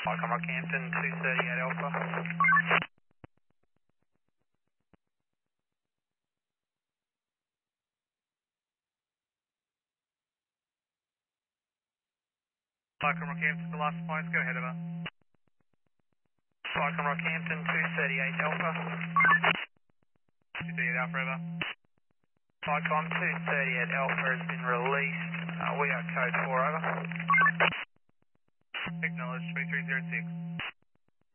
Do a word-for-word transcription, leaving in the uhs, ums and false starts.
Falcon Rockhampton, two thirty-eight Alpha. Falcon Rockhampton, the last points, go ahead of her. Falcon Rockhampton, two thirty-eight Alpha. two thirty-eight Alpha, over. Falcon, two thirty-eight Alpha has been released. Uh, we are code four, over. Acknowledged, three three zero six.